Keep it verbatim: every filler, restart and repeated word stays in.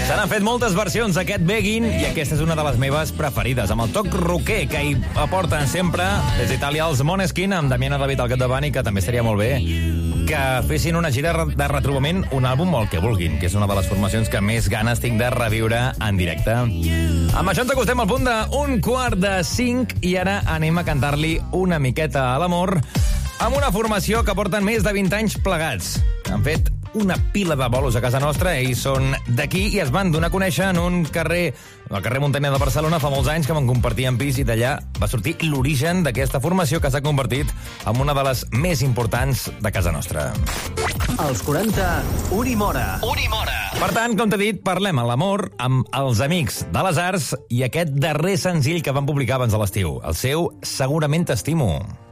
Se n'han fet moltes versions d'aquest Beggin i aquesta és una de les meves preferides, amb el toc rocker que hi aporten sempre des d'Itàlia els Måneskin, amb Damiano David al capdavant, i que també estaria molt bé que fessin una gira de retrobament, un àlbum o el que vulguin, que és una de les formacions que més ganes tinc de reviure en directe. Amb això ens acostem al punt d'un quart de cinc i ara anem a cantar-li una miqueta a l'amor amb una formació que porten més de vint anys plegats. Han fet una pila de bolos a casa nostra, ells són d'aquí i es van donar a conèixer en un carrer, al carrer Muntanya de Barcelona, fa molts anys, que van compartir en pis, i d'allà va sortir l'origen d'aquesta formació que s'ha convertit en una de les més importants de casa nostra. Als quaranta, un i mora. Un i mora. Per tant, com t'he dit, parlem a l'amor amb els Amics de les Arts i aquest darrer senzill que van publicar abans de l'estiu, el seu Segurament t'estimo.